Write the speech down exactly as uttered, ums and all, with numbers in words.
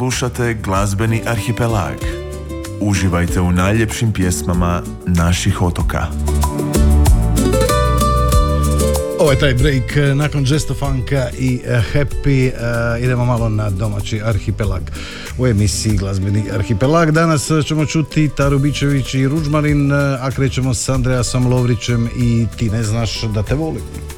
Slušate glazbeni arhipelag. Uživajte u najljepšim pjesmama naših otoka. Ovo je taj break nakon Jesto Funka i Happy. Uh, idemo malo na domaći arhipelag. U emisiji Glazbeni arhipelag danas ćemo čuti Taru Bičević i Ružmarin, a krećemo s Andreasom Lovrićem i Ti ne znaš da te volim.